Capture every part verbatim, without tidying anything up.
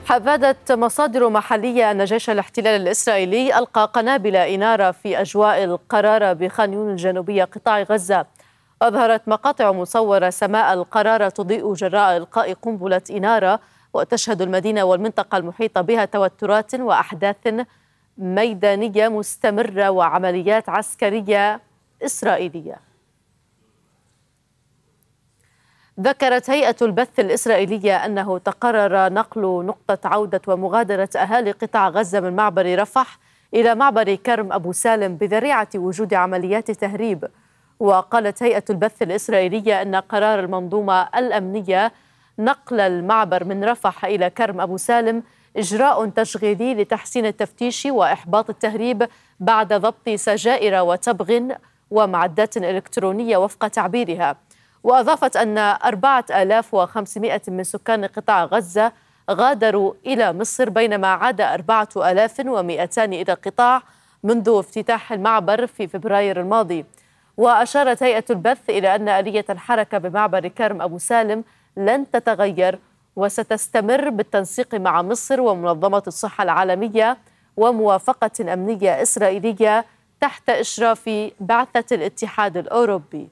أفادت مصادر محلية أن جيش الاحتلال الإسرائيلي ألقى قنابل إنارة في أجواء القرارة بخان يونس الجنوبية قطاع غزة. أظهرت مقاطع مصورة سماء القرارة تضيء جراء إلقاء قنبلة إنارة، وتشهد المدينة والمنطقة المحيطة بها توترات وأحداث ميدانية مستمرة وعمليات عسكرية إسرائيلية. ذكرت هيئة البث الإسرائيلية أنه تقرر نقل نقطة عودة ومغادرة أهالي قطاع غزة من معبر رفح إلى معبر كرم أبو سالم بذريعة وجود عمليات تهريب. وقالت هيئة البث الإسرائيلية أن قرار المنظومة الأمنية نقل المعبر من رفح إلى كرم أبو سالم إجراء تشغيلي لتحسين التفتيش وإحباط التهريب بعد ضبط سجائر وتبغ ومعدات إلكترونية وفق تعبيرها. وأضافت أن أربعة آلاف وخمسمائة من سكان قطاع غزة غادروا إلى مصر، بينما عاد أربعة آلاف ومئتان إلى القطاع منذ افتتاح المعبر في فبراير الماضي. وأشارت هيئة البث إلى أن آلية الحركة بمعبر كرم أبو سالم لن تتغير، وستستمر بالتنسيق مع مصر ومنظمة الصحة العالمية وموافقة أمنية إسرائيلية تحت إشراف بعثة الاتحاد الأوروبي.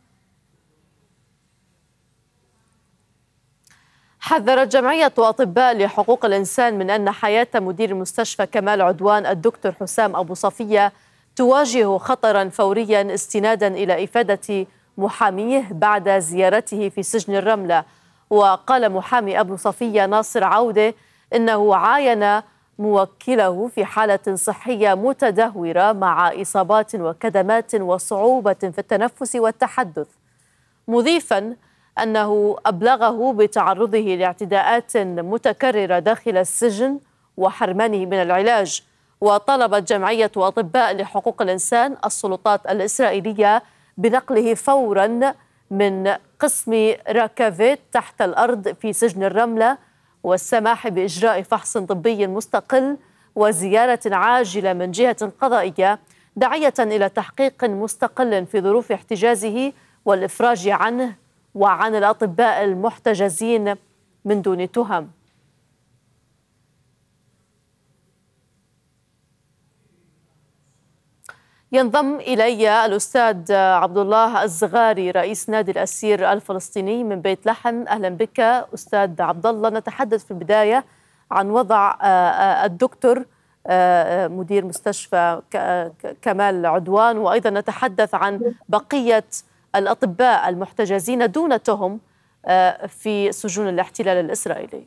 حذرت جمعية أطباء لحقوق الإنسان من أن حياة مدير مستشفى كمال عدوان الدكتور حسام أبو صفية تواجه خطرا فوريا، استنادا إلى إفادة محاميه بعد زيارته في سجن الرملة. وقال محامي أبو صفية ناصر عودة إنه عاين موكله في حالة صحية متدهورة مع إصابات وكدمات وصعوبة في التنفس والتحدث، مضيفا أنه أبلغه بتعرضه لاعتداءات متكررة داخل السجن وحرمانه من العلاج. وطلبت جمعية أطباء لحقوق الإنسان السلطات الإسرائيلية بنقله فورا من قسم راكافيت تحت الأرض في سجن الرملة، والسماح بإجراء فحص طبي مستقل وزيارة عاجلة من جهة قضائية، داعية إلى تحقيق مستقل في ظروف احتجازه والإفراج عنه وعن الأطباء المحتجزين من دون تهم. ينضم إلي الأستاذ عبد الله الزغاري رئيس نادي الأسير الفلسطيني من بيت لحم. أهلا بك أستاذ عبد الله. نتحدث في البداية عن وضع الدكتور مدير مستشفى كمال عدوان، وأيضا نتحدث عن بقية الأطباء المحتجزين دون تهم في سجون الاحتلال الإسرائيلي.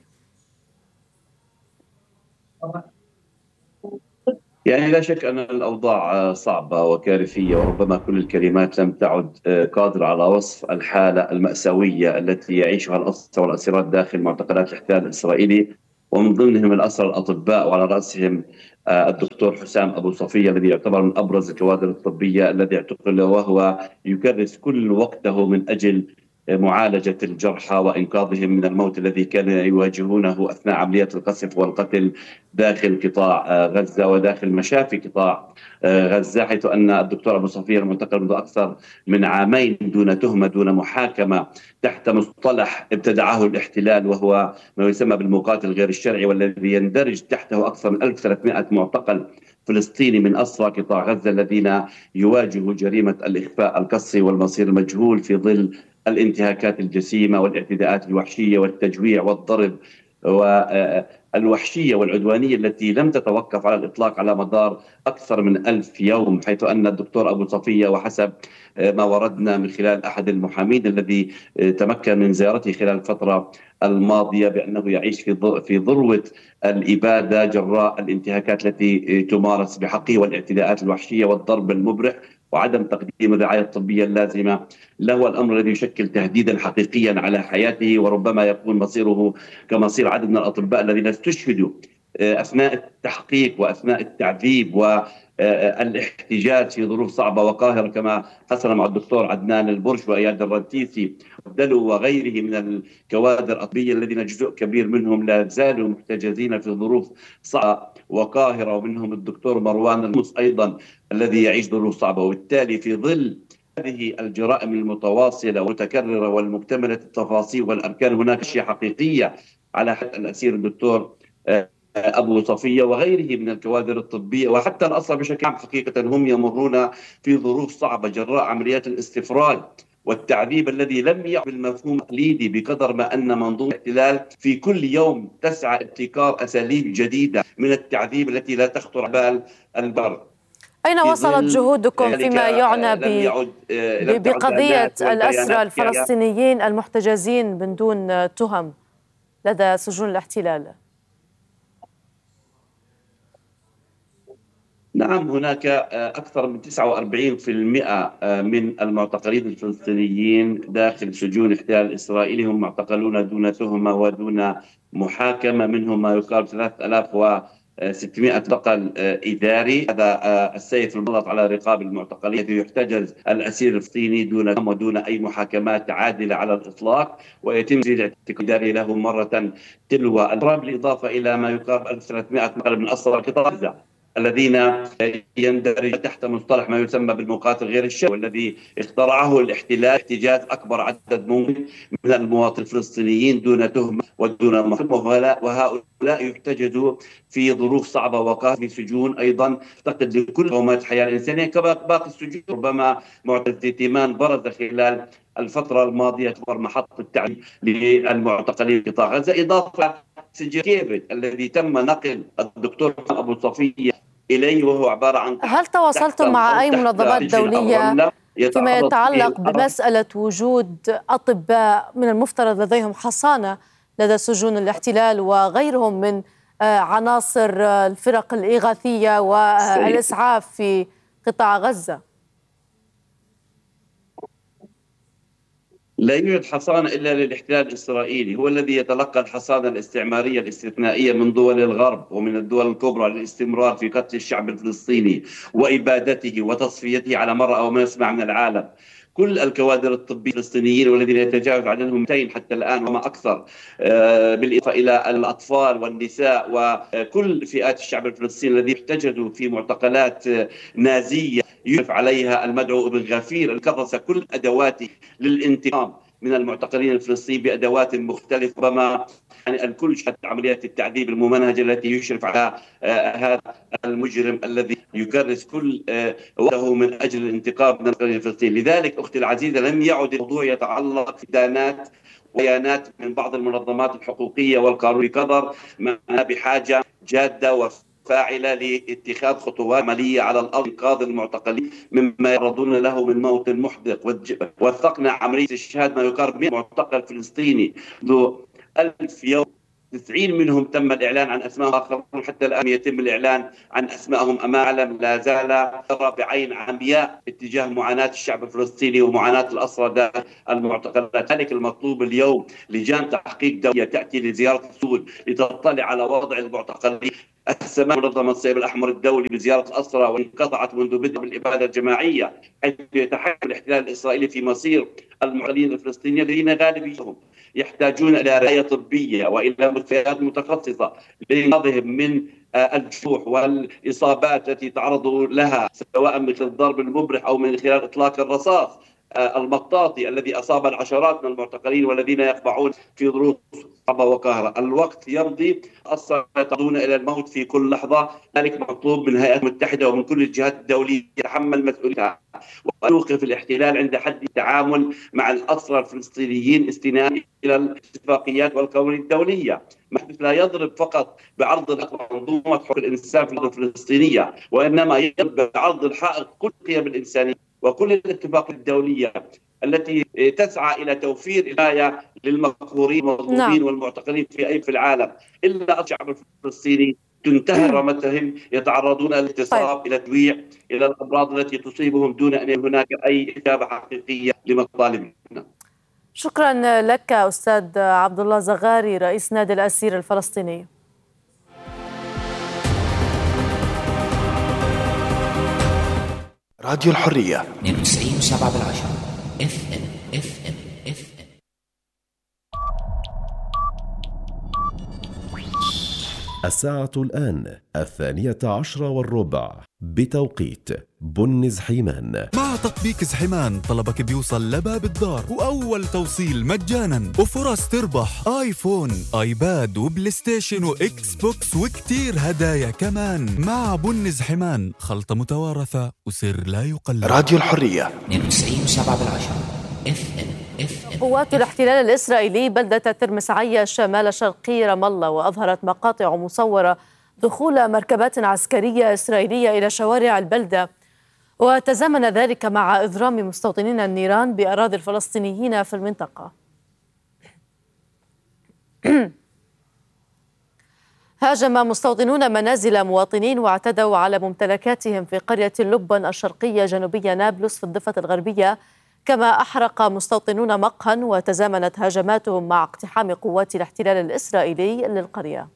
يعني لا شك أن الأوضاع صعبة وكارثية، وربما كل الكلمات لم تعد قادرة على وصف الحالة المأساوية التي يعيشها الأسرى والأسيرات داخل معتقلات الاحتلال الإسرائيلي، ومن ضمنهم الأسرى الأطباء، وعلى رأسهم الدكتور حسام أبو صفية الذي يعتبر من أبرز الكوادر الطبية الذي اعتقل، وهو يكرس كل وقته من أجل معالجة الجرحى وإنقاذهم من الموت الذي كان يواجهونه أثناء عملية القصف والقتل داخل قطاع غزة وداخل مشافي قطاع غزة، حيث أن الدكتور أبو صفية المعتقل منذ أكثر من عامين دون تهمة دون محاكمة تحت مصطلح ابتدعه الاحتلال، وهو ما يسمى بالمقاتل غير الشرعي، والذي يندرج تحته أكثر من ألف وثلاثمائة معتقل فلسطيني من أسرى قطاع غزة الذين يواجهوا جريمة الإخفاء القسري والمصير المجهول في ظل الانتهاكات الجسيمة والاعتداءات الوحشية والتجويع والضرب والوحشية والعدوانية التي لم تتوقف على الإطلاق على مدار أكثر من ألف يوم، حيث أن الدكتور أبو صفية وحسب ما وردنا من خلال أحد المحامين الذي تمكن من زيارته خلال الفترة الماضية بأنه يعيش في في ذروة الإبادة جراء الانتهاكات التي تمارس بحقه والاعتداءات الوحشية والضرب المبرح وعدم تقديم الرعاية الطبية اللازمة له، الأمر الذي يشكل تهديدا حقيقيا على حياته، وربما يكون مصيره كمصير عدد من الأطباء الذين استشهدوا أثناء التحقيق وأثناء التعذيب والاحتجاج في ظروف صعبة وقاهرة، كما حصل مع الدكتور عدنان البرش وإياد الرنتيسي ودلو وغيره من الكوادر الطبية الذين جزء كبير منهم لا زالوا محتجزين في ظروف صعبة وقاهرة، ومنهم الدكتور مروان المس أيضا الذي يعيش ظروف صعبة. وبالتالي في ظل هذه الجرائم المتواصلة والمتكررة والمكتملة التفاصيل والأركان، هناك أشياء حقيقية على حد الأسير الدكتور أبو صفية وغيره من الكوادر الطبية وحتى الأسرى بشكل عام. حقيقة هم يمرون في ظروف صعبة جراء عمليات الاستفراج والتعذيب الذي لم يعد بالمفهوم التقليدي، بقدر ما أن منظومة الاحتلال في كل يوم تسعى ابتكار أساليب جديدة من التعذيب التي لا تخطر بال البر. أين وصلت جهودكم فيما يعنى بقضية الأسرى الفلسطينيين المحتجزين من دون تهم لدى سجون الاحتلال؟ نعم، هناك أكثر من تسعة وأربعين بالمئة من المعتقلين الفلسطينيين داخل سجون الاحتلال الإسرائيلي هم معتقلون دون تهمة ودون محاكمة، منهم ما يقارب ثلاثة آلاف وستمئة معتقل إداري. هذا السيف المسلط على رقاب المعتقلين الذي يحتجز الأسير الفلسطيني دون تهمة ودون أي محاكمات عادلة على الإطلاق، ويتم تسجيل الاعتقال الإداري له مرة تلو الأخرى، بالإضافة إلى ما يقارب ألف وثلاثمئة معتقل من أسرى قطاع غزة الذين يندرج تحت مصطلح ما يسمى بالمقاتل غير الشرعي، والذي اخترعه الاحتلال احتجاز أكبر عدد ممكن من المواطنين الفلسطينيين دون تهمة ودون محاكمة، وهؤلاء يحتجزوا في ظروف صعبة وقاسية في سجون أيضا تقتضي لكل قومات الحياة الإنسانية كباقي السجون. ربما معتقل تيمان برز خلال الفترة الماضية تعتبر محطة تعذيب للمعتقلين في قطاع غزة، إضافة سجن كيفيت الذي تم نقل الدكتور أبو صفية إليه، وهو عبارة عن هل تواصلتم مع أي منظمات دولية فيما يتعلق بمسألة وجود أطباء من المفترض لديهم حصانة لدى سجون الاحتلال وغيرهم من عناصر الفرق الإغاثية والإسعاف في قطاع غزة؟ لا يوجد حصانة إلا للاحتلال الإسرائيلي، هو الذي يتلقى الحصانة الاستعمارية الاستثنائية من دول الغرب ومن الدول الكبرى للاستمرار في قتل الشعب الفلسطيني وإبادته وتصفيته على مرأى ومسمع من العالم. كل الكوادر الطبية الفلسطينيين والذين يتجاوز عددهم مئتين حتى الآن وما أكثر، بالإضافة إلى الأطفال والنساء وكل فئات الشعب الفلسطيني الذي احتجزوا في معتقلات نازية يشرف عليها المدعو ابن غفير، الكرس كل أدواته للانتقام من المعتقلين الفلسطينيين بأدوات مختلفة. ربما يعني الكل شهد عمليات التعذيب الممنهجة التي يشرف على هذا المجرم الذي يكرس كل وقته من أجل الانتقام من المعتقلين الفلسطينيين. لذلك أختي العزيزة لم يعد الموضوع يتعلق في دانات وبيانات من بعض المنظمات الحقوقية والقانون، بقدر ما بحاجة جادة فاعلة لاتخاذ خطوات عملية على الأرض إنقاذ المعتقلين مما يعرضون له من موت محدق. وثقنا عملية استشهاد ما يقارب مئة معتقل فلسطيني ذو ألف يوم، تسعين منهم تم الإعلان عن أسمائهم، آخرون حتى الآن يتم الإعلان عن أسمائهم أمام العالم. لا زال ترى بعين عمياء اتجاه معاناة الشعب الفلسطيني ومعاناة الأسرى داخل المعتقلات. ذلك المطلوب اليوم لجان تحقيق دولية تأتي لزيارة السجون لتطلع على وضع المعتقلين. السماح منظمة الصليب الأحمر الدولي بزيارة الأسرى وانقطعت منذ بدء الإبادة الجماعية، حيث يتحكم الاحتلال الإسرائيلي في مصير المعتقلين الفلسطينيين الذين غالبيتهم يحتاجون إلى رعاية طبية وإلى مستشفيات متخصصة لإنقاذهم من الجروح والإصابات التي تعرضوا لها، سواء مثل الضرب المبرح أو من خلال إطلاق الرصاص المطاطي الذي أصاب العشرات من المعتقلين والذين يقبعون في ظروف صعبة وقاهرة. الوقت يمضي، الأسرى يتعرضون إلى الموت في كل لحظة. ذلك مطلوب من الهيئات المتحدة ومن كل الجهات الدولية يتحمل مسؤوليتها ويوقف الاحتلال عند حد التعامل مع الأسرى الفلسطينيين استنادا إلى الاتفاقيات والقوانين الدولية. محدث لا يضرب فقط بعرض منظومة حقوق الإنسان في الفلسطينية، وإنما يضرب بعرض الحائط كل القيم الإنسانية وكل الاتفاقات الدولية التي تسعى إلى توفير حماية للمقهورين والمظلومين نعم. والمعتقلين في أي في العالم. إلا الشعب الفلسطيني تنتهي رمتهم، يتعرضون للاغتصاب، طيب. إلى التويع، إلى الأمراض التي تصيبهم دون أن يكون هناك أي إجابة حقيقية لمطالبنا. شكرا لك أستاذ عبد الله زغاري رئيس نادي الأسير الفلسطيني. راديو الحرية اثنين وتسعين وسبعة بالعشرة اف ام اف ام اف ام. الساعة الآن الثانية عشر والربع بتوقيت بن زحيمان. مع تطبيق زحيمان طلبك بيوصل لباب الدار وأول توصيل مجانا وفرص تربح آيفون آيباد وبلاي ستيشن وإكس بوكس وكتير هدايا كمان. مع بن زحيمان خلطة متوارثة وسر لا يقلد. راديو الحرية اثنين وتسعين وسبعة بالعشرة اف ام اف ام. قوات الاحتلال الإسرائيلي بلدة ترمس عيا شمال شرقي رام الله، وأظهرت مقاطع مصورة دخول مركبات عسكرية إسرائيلية إلى شوارع البلدة، وتزامن ذلك مع إضرام مستوطنين النيران بأراضي الفلسطينيين في المنطقة. هاجم مستوطنون منازل مواطنين واعتدوا على ممتلكاتهم في قرية لبن الشرقية جنوبية نابلس في الضفة الغربية، كما أحرق مستوطنون مقهى، وتزامنت هجماتهم مع اقتحام قوات الاحتلال الإسرائيلي للقرية.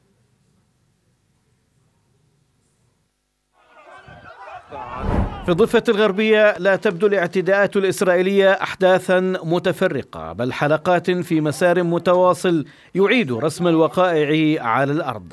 في الضفة الغربية لا تبدو الاعتداءات الإسرائيلية أحداثا متفرقة، بل حلقات في مسار متواصل يعيد رسم الوقائع على الأرض.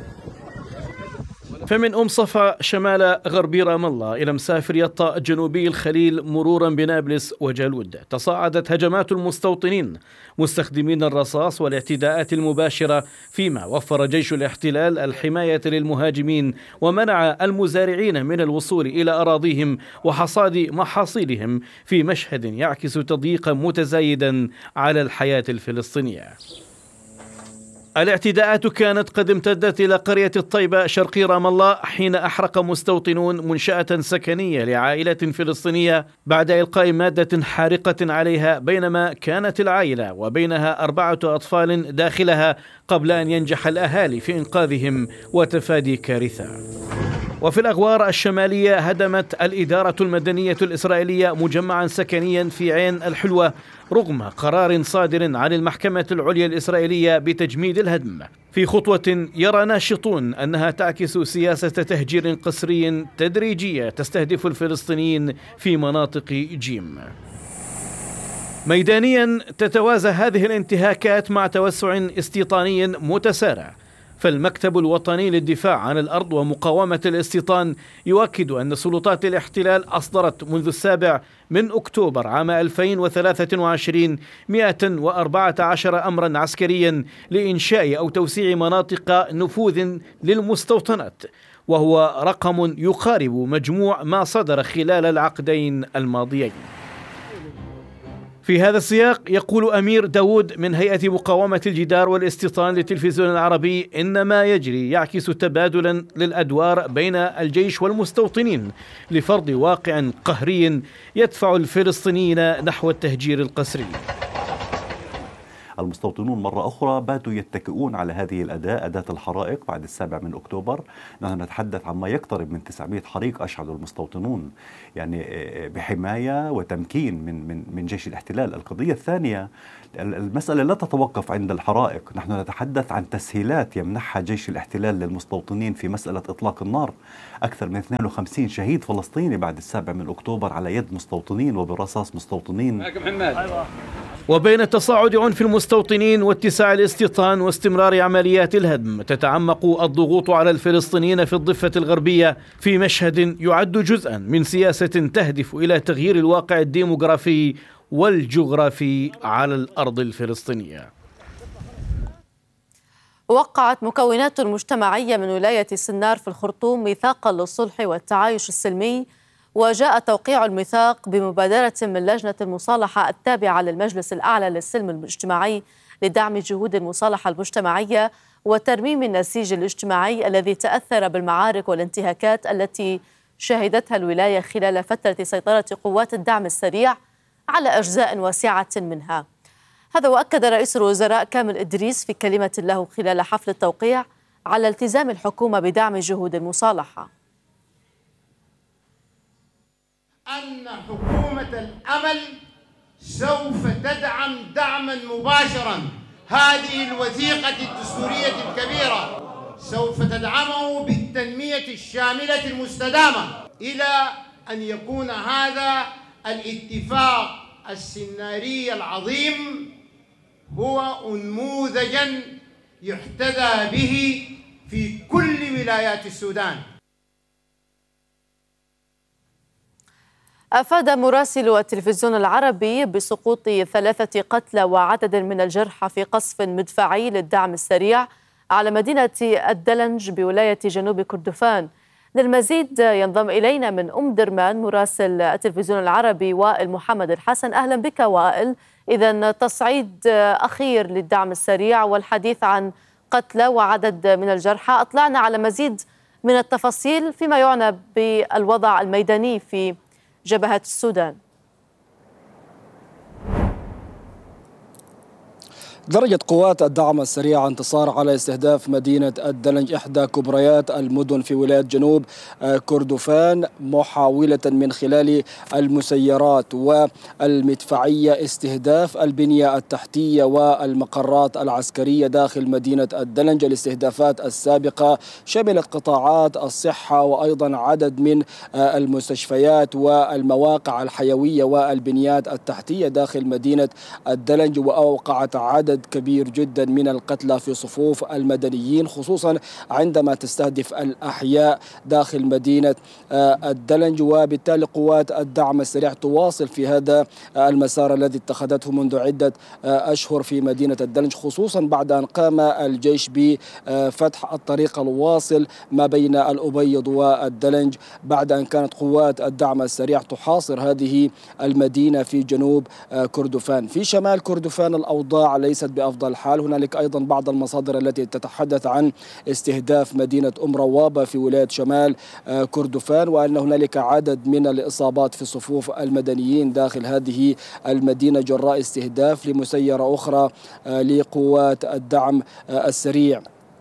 فمن أم صفا شمال غربي رام الله إلى مسافر يطا جنوبي الخليل مرورا بنابلس وجالود، تصاعدت هجمات المستوطنين مستخدمين الرصاص والاعتداءات المباشرة، فيما وفر جيش الاحتلال الحماية للمهاجمين ومنع المزارعين من الوصول إلى أراضيهم وحصاد محاصيلهم، في مشهد يعكس تضييقا متزايدا على الحياة الفلسطينية. الاعتداءات كانت قد امتدت إلى قرية الطيبة شرقي رام الله، حين أحرق مستوطنون منشأة سكنية لعائلة فلسطينية بعد إلقاء مادة حارقة عليها، بينما كانت العائلة وبينها أربعة أطفال داخلها، قبل أن ينجح الأهالي في إنقاذهم وتفادي كارثة. وفي الأغوار الشمالية هدمت الإدارة المدنية الإسرائيلية مجمعا سكنيا في عين الحلوة رغم قرار صادر عن المحكمة العليا الإسرائيلية بتجميد الهدم، في خطوة يرى ناشطون أنها تعكس سياسة تهجير قسري تدريجية تستهدف الفلسطينيين في مناطق جيم. ميدانيا تتوازى هذه الانتهاكات مع توسع استيطاني متسارع، فالمكتب الوطني للدفاع عن الأرض ومقاومة الاستيطان يؤكد أن سلطات الاحتلال أصدرت منذ السابع من أكتوبر عام ألفين وثلاثة وعشرين مئة وأربعة عشر أمرا عسكريا لإنشاء أو توسيع مناطق نفوذ للمستوطنات، وهو رقم يقارب مجموع ما صدر خلال العقدين الماضيين. في هذا السياق يقول أمير داود من هيئة مقاومة الجدار والاستيطان للتلفزيون العربي إن ما يجري يعكس تبادلا للأدوار بين الجيش والمستوطنين لفرض واقع قهري يدفع الفلسطينيين نحو التهجير القسري. المستوطنون مرة أخرى باتوا يتكئون على هذه الأداة، أداة الحرائق بعد السابع من أكتوبر. نحن نتحدث عن ما يقترب من تسعمئة حريق أشعلوا المستوطنون، يعني بحماية وتمكين من من من جيش الاحتلال. القضية الثانية، المسألة لا تتوقف عند الحرائق، نحن نتحدث عن تسهيلات يمنحها جيش الاحتلال للمستوطنين في مسألة إطلاق النار. أكثر من اثنين وخمسين شهيد فلسطيني بعد السابع من أكتوبر على يد مستوطنين وبرصاص مستوطنين. وبين تصاعد عنف المستوطنين واتساع الاستيطان واستمرار عمليات الهدم، تتعمق الضغوط على الفلسطينيين في الضفة الغربية في مشهد يعد جزءا من سياسة تهدف إلى تغيير الواقع الديموغرافي والجغرافي على الأرض الفلسطينية. وقعت مكونات مجتمعية من ولاية سنار في الخرطوم ميثاقا للصلح والتعايش السلمي، وجاء توقيع الميثاق بمبادرة من لجنة المصالحة التابعة للمجلس الأعلى للسلم الاجتماعي لدعم جهود المصالحة المجتمعية وترميم النسيج الاجتماعي الذي تأثر بالمعارك والانتهاكات التي شهدتها الولاية خلال فترة سيطرة قوات الدعم السريع على أجزاء واسعة منها. هذا وأكد رئيس الوزراء كامل إدريس في كلمة له خلال حفل التوقيع على التزام الحكومة بدعم جهود المصالحة. أن حكومة الأمل سوف تدعم دعما مباشرا هذه الوثيقة الدستورية الكبيرة، سوف تدعمه بالتنمية الشاملة المستدامة إلى أن يكون هذا الاتفاق السناري العظيم هو نموذجا يحتذى به في كل ولايات السودان. أفاد مراسل التلفزيون العربي بسقوط ثلاثة قتلى وعدد من الجرحى في قصف مدفعي للدعم السريع على مدينة الدلنج بولاية جنوب كردفان. للمزيد ينضم إلينا من أم درمان مراسل التلفزيون العربي وائل محمد الحسن. أهلا بك وائل. إذن تصعيد أخير للدعم السريع والحديث عن قتلى وعدد من الجرحى. أطلعنا على مزيد من التفاصيل فيما يعنى بالوضع الميداني في جبهة السودان. درجت قوات الدعم السريع انتصار على استهداف مدينة الدلنج إحدى كبريات المدن في ولاية جنوب كردفان، محاولة من خلال المسيرات والمدفعية استهداف البنية التحتية والمقرات العسكرية داخل مدينة الدلنج. الاستهدافات السابقة شملت قطاعات الصحة وأيضا عدد من المستشفيات والمواقع الحيوية والبنيات التحتية داخل مدينة الدلنج، وأوقعت عدد كبير جدا من القتلى في صفوف المدنيين، خصوصا عندما تستهدف الأحياء داخل مدينة الدلنج. وبالتالي قوات الدعم السريع تواصل في هذا المسار الذي اتخذته منذ عدة أشهر في مدينة الدلنج، خصوصا بعد أن قام الجيش بفتح الطريق الواصل ما بين الأبيض والدلنج، بعد أن كانت قوات الدعم السريع تحاصر هذه المدينة في جنوب كردفان. في شمال كردفان الأوضاع ليست بأفضل حال. هنالك أيضا بعض المصادر التي تتحدث عن استهداف مدينة أم روابة في ولاية شمال كردفان، وأن هنالك عدد من الإصابات في صفوف المدنيين داخل هذه المدينة جراء استهداف لمسيرة أخرى لقوات الدعم السريع.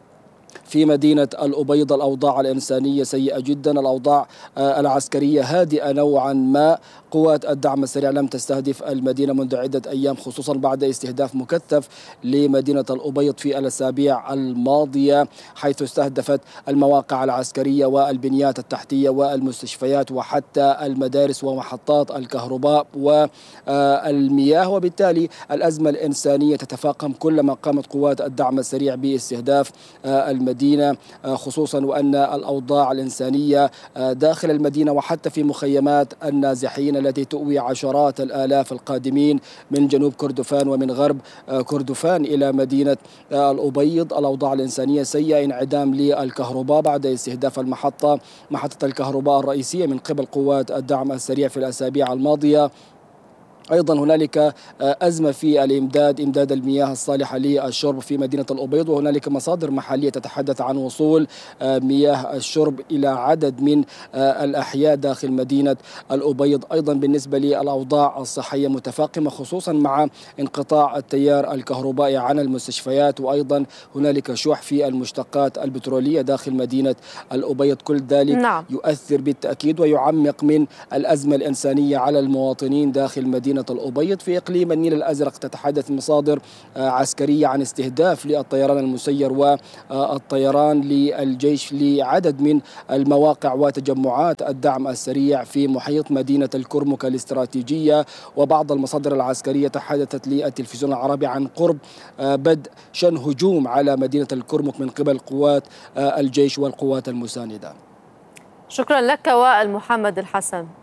في مدينة الأبيض الأوضاع الإنسانية سيئة جدا، الأوضاع العسكرية هادئة نوعا ما. قوات الدعم السريع لم تستهدف المدينة منذ عدة أيام، خصوصا بعد استهداف مكثف لمدينة الأبيض في الأسابيع الماضية، حيث استهدفت المواقع العسكرية والبنيات التحتية والمستشفيات وحتى المدارس ومحطات الكهرباء والمياه. وبالتالي الأزمة الإنسانية تتفاقم كلما قامت قوات الدعم السريع باستهداف المدينة، خصوصا وأن الأوضاع الإنسانية داخل المدينة وحتى في مخيمات النازحين التي تؤوي عشرات الآلاف القادمين من جنوب كردفان ومن غرب كردفان إلى مدينة الأبيض. الأوضاع الإنسانية سيئة، انعدام للكهرباء بعد استهداف المحطة محطة الكهرباء الرئيسية من قبل قوات الدعم السريع في الأسابيع الماضية. أيضا هنالك أزمة في الإمداد إمداد المياه الصالحة للشرب في مدينة الأبيض، وهنالك مصادر محلية تتحدث عن وصول مياه الشرب إلى عدد من الأحياء داخل مدينة الأبيض. أيضا بالنسبة للأوضاع الصحية متفاقمة، خصوصا مع انقطاع التيار الكهربائي عن المستشفيات، وأيضا هنالك شح في المشتقات البترولية داخل مدينة الأبيض. كل ذلك نعم. يؤثر بالتأكيد ويعمق من الأزمة الإنسانية على المواطنين داخل مدينة الأبيض. في إقليم النيل الأزرق تتحدث مصادر عسكرية عن استهداف للطيران المسير والطيران للجيش لعدد من المواقع وتجمعات الدعم السريع في محيط مدينة الكرمك الاستراتيجية. وبعض المصادر العسكرية تحدثت للتلفزيون العربي عن قرب بدء شن هجوم على مدينة الكرمك من قبل قوات الجيش والقوات المساندة. شكرا لك وائل محمد الحسن.